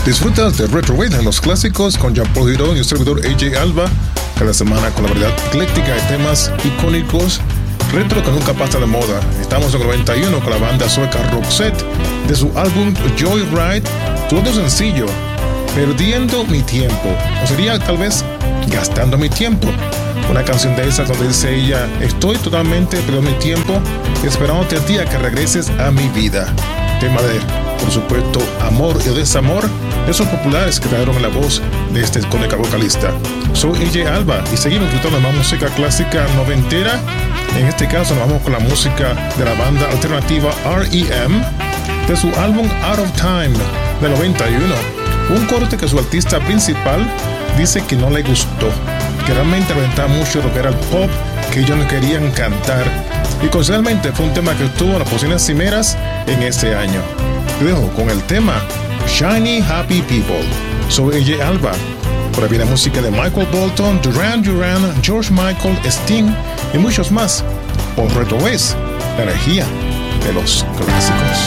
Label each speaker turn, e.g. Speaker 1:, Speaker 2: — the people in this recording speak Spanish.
Speaker 1: Disfrutas de Retro Wave en los clásicos con Jean-Paul Girón y el servidor AJ Alba, cada semana con la variedad ecléctica de temas icónicos, retro que nunca pasa de moda. Estamos en el 91 con la banda sueca Roxette, de su álbum Joyride, su otro sencillo, Perdiendo mi tiempo, o sería tal vez Gastando mi tiempo. Una canción de esas donde dice ella: estoy totalmente perdiendo mi tiempo esperándote a ti a que regreses a mi vida. Tema de, por supuesto, amor y desamor, esos populares que trajeron la voz de este icónica vocalista. Soy AJ Alba y seguimos disfrutando más música clásica noventera. En este caso nos vamos con la música de la banda alternativa R.E.M. de su álbum Out of Time del 91. Un corte que su artista principal dice que no le gustó, que realmente reventaba mucho lo que era el pop que ellos no querían cantar, y considerablemente fue un tema que estuvo en las posiciones cimeras en ese año. Te dejo con el tema Shiny Happy People. Soy AJ Alba. Por ahí viene música de Michael Bolton, Duran Duran, George Michael, Sting y muchos más. Por Retro Waves, la energía de los clásicos.